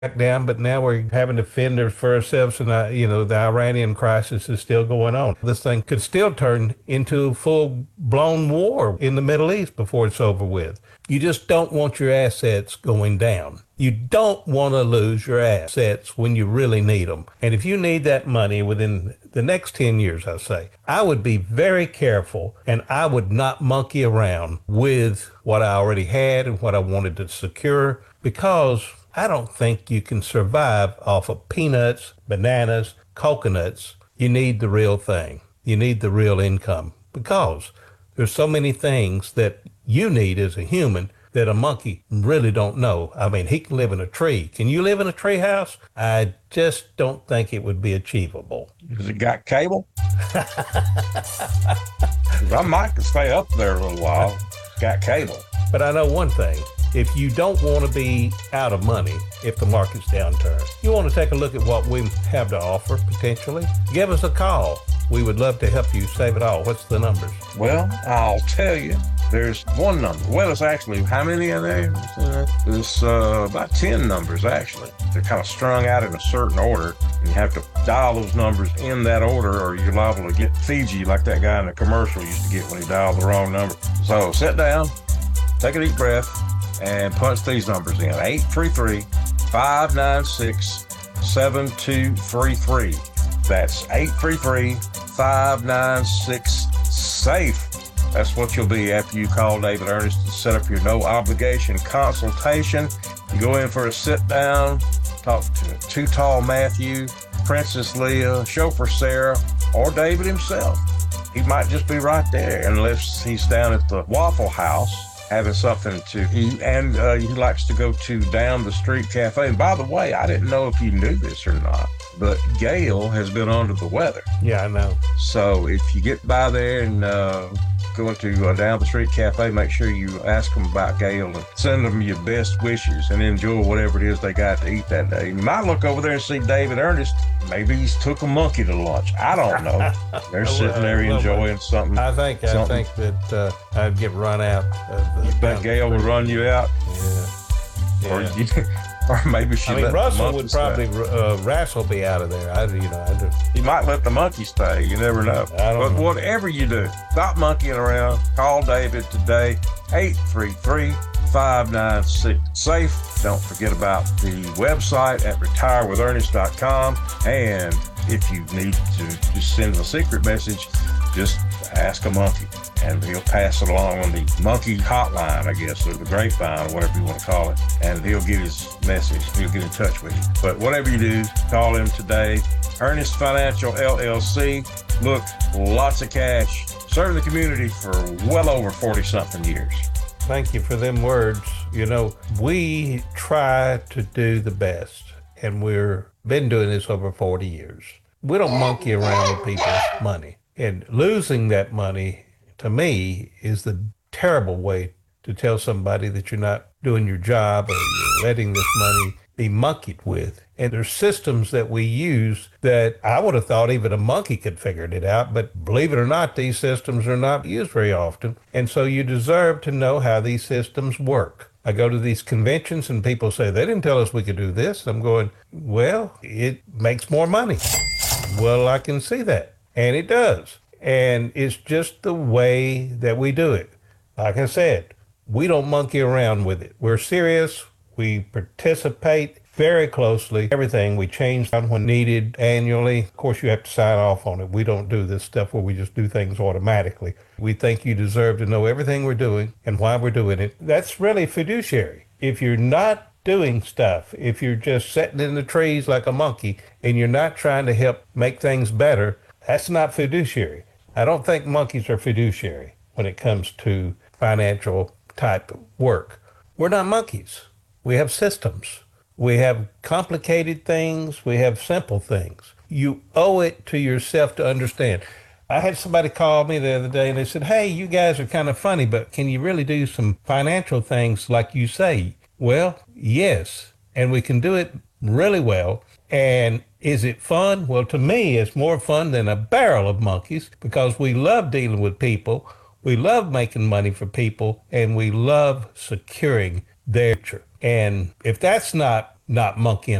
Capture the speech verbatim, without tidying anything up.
down, but now we're having to fend for ourselves, and uh, you know the Iranian crisis is still going on. This thing could still turn into a full-blown war in the Middle East before it's over with. You just don't want your assets going down. You don't want to lose your assets when you really need them. And if you need that money within the next ten years, I say, I would be very careful and I would not monkey around with what I already had and what I wanted to secure, because I don't think you can survive off of peanuts, bananas, coconuts. You need the real thing. You need the real income, because there's so many things that you need as a human that a monkey really don't know. I mean, he can live in a tree. Can you live in a tree house? I just don't think it would be achievable. Has it got cable? I might could stay up there a little while. It's got cable. But I know one thing. If you don't want to be out of money if the market's downturn, you want to take a look at what we have to offer potentially, give us a call. We would love to help you save it all. What's the numbers? Well, I'll tell you. There's one number. Well, it's actually, how many are there? There's uh, about ten numbers, actually. They're kind of strung out in a certain order, and you have to dial those numbers in that order, or you're liable to get Fiji like that guy in the commercial used to get when he dialed the wrong number. So sit down, take a deep breath, and punch these numbers in. eight three three, five nine six, seven two three three. That's eight three three, five nine six, SAFE. That's what you'll be after you call David Ernest to set up your no obligation consultation. You go in for a sit down, talk to Too Tall Matthew, Princess Leah, Chauffeur Sarah, or David himself. He might just be right there, unless he's down at the Waffle House having something to eat, and uh, he likes to go to Down the Street Cafe. And by the way, I didn't know if you knew this or not, but Gail has been under the weather. Yeah, I know. So if you get by there and uh, go into uh, Down the Street Cafe, make sure you ask them about Gail and send them your best wishes and enjoy whatever it is they got to eat that day. You might look over there and see David Ernest. Maybe he's took a monkey to lunch. I don't know. They're sitting there enjoying something. I think I something. think that uh, I'd get run out. Of the You bet Gail would run you out? Yeah. Or, Yeah. you, or maybe she I mean, let the Russell monkey would stay. probably, uh, Russell be out of there. I, you know, I do. He might let the monkey stay. You never know. I don't but know. whatever you do, stop monkeying around. Call David today, eight three three, five nine six, SAFE. Don't forget about the website at retire with ernest dot com. And if you need to just send a secret message, just ask a monkey, and he'll pass it along on the monkey hotline, I guess, or the grapevine, or whatever you want to call it, and he'll get his message. He'll get in touch with you. But whatever you do, call him today. Ernest Financial, L L C. Look, lots of cash. Serve the community for well over forty-something years. Thank you for them words. You know, we try to do the best, and we've been doing this over forty years. We don't monkey around with people's money. And losing that money, to me, is the terrible way to tell somebody that you're not doing your job, or you're letting this money be monkeyed with. And there's systems that we use that I would have thought even a monkey could figure it out, but believe it or not, these systems are not used very often. And so you deserve to know how these systems work. I go to these conventions and people say, they didn't tell us we could do this. I'm going, well, it makes more money. Well, I can see that. And it does. And it's just the way that we do it. Like I said, we don't monkey around with it. We're serious. We participate very closely. Everything we change down when needed annually. Of course, you have to sign off on it. We don't do this stuff where we just do things automatically. We think you deserve to know everything we're doing and why we're doing it. That's really fiduciary. If you're not doing stuff, if you're just sitting in the trees like a monkey and you're not trying to help make things better, that's not fiduciary. I don't think monkeys are fiduciary when it comes to financial type work. We're not monkeys. We have systems. We have complicated things. We have simple things. You owe it to yourself to understand. I had somebody call me the other day and they said, hey, you guys are kind of funny, but can you really do some financial things like you say? Well, yes, and we can do it really well. And is it fun? Well, to me, it's more fun than a barrel of monkeys because we love dealing with people. We love making money for people, and we love securing their future. And if that's not not monkeying